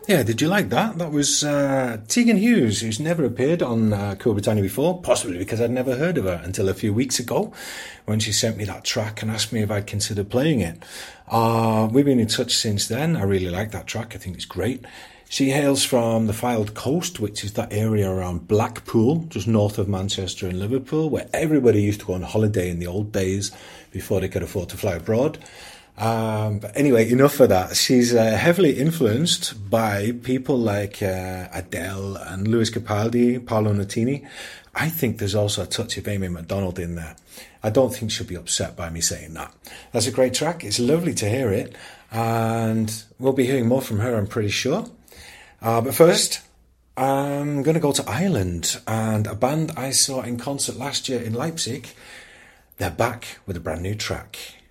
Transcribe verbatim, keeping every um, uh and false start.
Yeah, did you like that? That was uh, Tegan Hughes, who's never appeared on uh, Cool Britannia before, possibly because I'd never heard of her until a few weeks ago when she sent me that track and asked me if I'd consider playing it. Uh, we've been in touch since then. I really like that track. I think it's great. She hails from the Fylde Coast, which is that area around Blackpool, just north of Manchester and Liverpool, where everybody used to go on holiday in the old days before they could afford to fly abroad. Um, but anyway, enough of that. She's uh, heavily influenced by people like uh, Adele and Lewis Capaldi, Paolo Nutini. I think there's also a touch of Amy MacDonald in there. I don't think she'll be upset by me saying that. That's a great track. It's lovely to hear it. And we'll be hearing more from her, I'm pretty sure. Uh, but first, I'm going to go to Ireland. And a band I saw in concert last year in Leipzig, they're back with a brand new track.